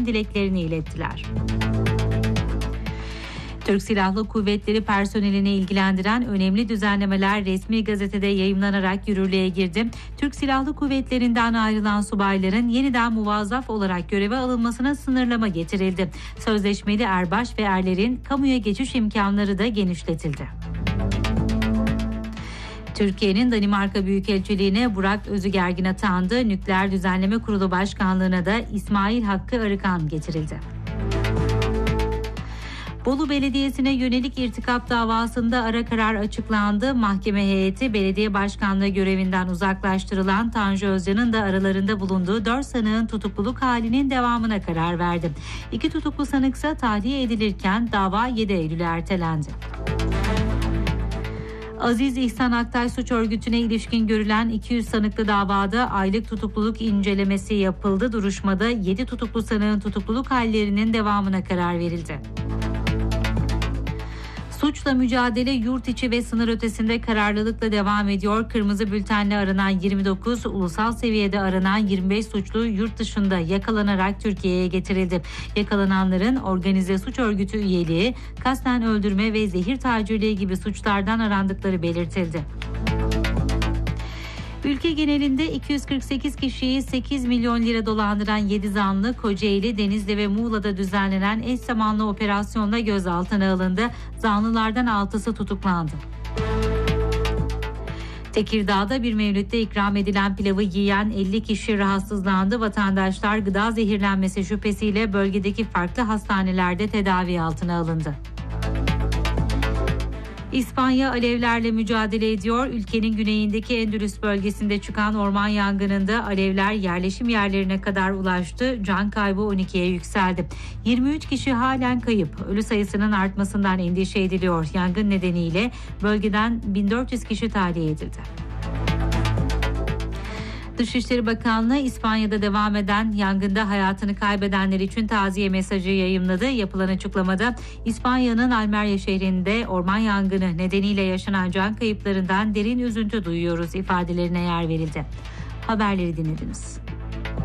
dileklerini ilettiler. Türk Silahlı Kuvvetleri personelini ilgilendiren önemli düzenlemeler resmi gazetede yayımlanarak yürürlüğe girdi. Türk Silahlı Kuvvetleri'nden ayrılan subayların yeniden muvazzaf olarak göreve alınmasına sınırlama getirildi. Sözleşmeli erbaş ve erlerin kamuya geçiş imkanları da genişletildi. Türkiye'nin Danimarka Büyükelçiliğine Burak Özügergin atandı. Nükleer Düzenleme Kurulu Başkanlığı'na da İsmail Hakkı Arıkan getirildi. Bolu Belediyesi'ne yönelik irtikap davasında ara karar açıklandı. Mahkeme heyeti belediye başkanlığı görevinden uzaklaştırılan Tanju Özcan'ın da aralarında bulunduğu 4 sanığın tutukluluk halinin devamına karar verdi. 2 tutuklu sanıksa tahliye edilirken dava 7 Eylül'e ertelendi. Aziz İhsan Aktay suç örgütüne ilişkin görülen 200 sanıklı davada aylık tutukluluk incelemesi yapıldı. Duruşmada 7 tutuklu sanığın tutukluluk hallerinin devamına karar verildi. Suçla mücadele yurt içi ve sınır ötesinde kararlılıkla devam ediyor. Kırmızı bültenle aranan 29, ulusal seviyede aranan 25 suçlu yurt dışında yakalanarak Türkiye'ye getirildi. Yakalananların organize suç örgütü üyeliği, kasten öldürme ve zehir tacirliği gibi suçlardan arandıkları belirtildi. Ülke genelinde 248 kişiyi 8 milyon lira dolandıran 7 zanlı Kocaeli, Denizli ve Muğla'da düzenlenen eş zamanlı operasyonla gözaltına alındı. Zanlılardan 6'sı tutuklandı. Tekirdağ'da bir mevlütte ikram edilen pilavı yiyen 50 kişi rahatsızlandı. Vatandaşlar gıda zehirlenmesi şüphesiyle bölgedeki farklı hastanelerde tedavi altına alındı. İspanya alevlerle mücadele ediyor. Ülkenin güneyindeki Endülüs bölgesinde çıkan orman yangınında alevler yerleşim yerlerine kadar ulaştı. Can kaybı 12'ye yükseldi. 23 kişi halen kayıp. Ölü sayısının artmasından endişe ediliyor. Yangın nedeniyle bölgeden 1400 kişi tahliye edildi. Dışişleri Bakanlığı İspanya'da devam eden yangında hayatını kaybedenler için taziye mesajı yayımladı. Yapılan açıklamada İspanya'nın Almeria şehrinde orman yangını nedeniyle yaşanan can kayıplarından derin üzüntü duyuyoruz ifadelerine yer verildi. Haberleri dinlediniz.